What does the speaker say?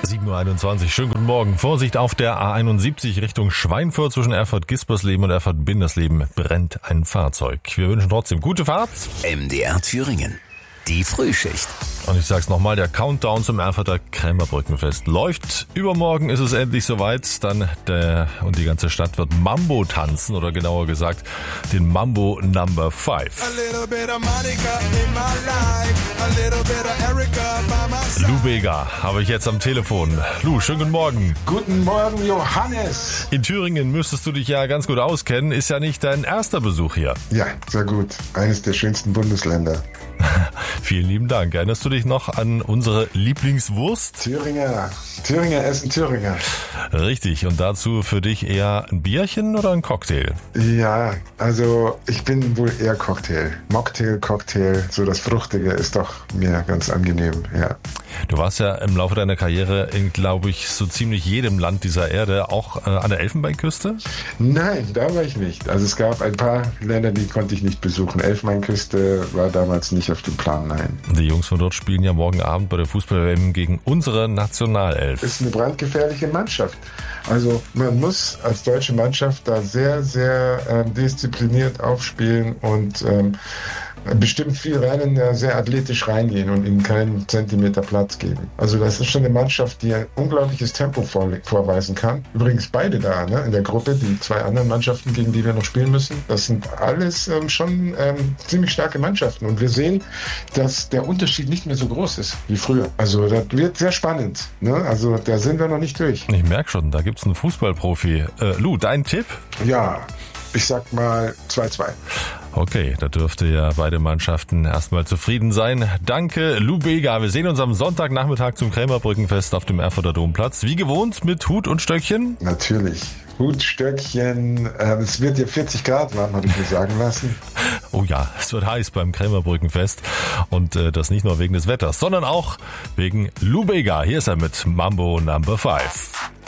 7:21 Uhr, schönen guten Morgen. Vorsicht auf der A71 Richtung Schweinfurt zwischen Erfurt-Gispersleben und Erfurt-Bindersleben brennt ein Fahrzeug. Wir wünschen trotzdem gute Fahrt. MDR Thüringen, die Frühschicht. Und ich sag's nochmal, der Countdown zum Erfurter Krämerbrückenfest läuft. Übermorgen ist es endlich soweit. Und die ganze Stadt wird Mambo tanzen, oder genauer gesagt, den Mambo Number 5. Lou Bega habe ich jetzt am Telefon. Lou, schönen guten Morgen. Guten Morgen, Johannes. In Thüringen müsstest du dich ja ganz gut auskennen. Ist ja nicht dein erster Besuch hier. Ja, sehr gut. Eines der schönsten Bundesländer. Vielen lieben Dank. Erinnerst du dich noch an unsere Lieblingswurst? Thüringer essen Thüringer. Richtig. Und dazu für dich eher ein Bierchen oder ein Cocktail? Ja, also ich bin wohl eher Cocktail. Mocktail, Cocktail, so das Fruchtige ist doch mir ganz angenehm, ja. Du warst ja im Laufe deiner Karriere in, glaube ich, so ziemlich jedem Land dieser Erde, auch an der Elfenbeinküste? Nein, da war ich nicht. Also es gab ein paar Länder, die konnte ich nicht besuchen. Elfenbeinküste war damals nicht auf dem Plan, nein. Die Jungs von dort spielen ja morgen Abend bei der Fußball-WM gegen unsere Nationalelf. Ist eine brandgefährliche Mannschaft. Also man muss als deutsche Mannschaft da sehr, sehr diszipliniert aufspielen und bestimmt viel rennen, sehr athletisch reingehen und ihnen keinen Zentimeter Platz geben. Also das ist schon eine Mannschaft, die ein unglaubliches Tempo vorweisen kann. Übrigens beide da, ne, in der Gruppe, die zwei anderen Mannschaften, gegen die wir noch spielen müssen, das sind alles schon ziemlich starke Mannschaften. Und wir sehen, dass der Unterschied nicht mehr so groß ist wie früher. Also das wird sehr spannend. Ne? Also da sind wir noch nicht durch. Ich merke schon, da gibt's einen Fußballprofi. Lou, dein Tipp? Ja, ich sag mal 2-2. Okay, da dürfte ja beide Mannschaften erstmal zufrieden sein. Danke, Lou Bega. Wir sehen uns am Sonntagnachmittag zum Krämerbrückenfest auf dem Erfurter Domplatz. Wie gewohnt mit Hut und Stöckchen? Natürlich. Hut, Stöckchen. Es wird ja 40 Grad warm, habe ich mir sagen lassen. Oh ja, es wird heiß beim Krämerbrückenfest. Und das nicht nur wegen des Wetters, sondern auch wegen Lou Bega. Hier ist er mit Mambo Number 5.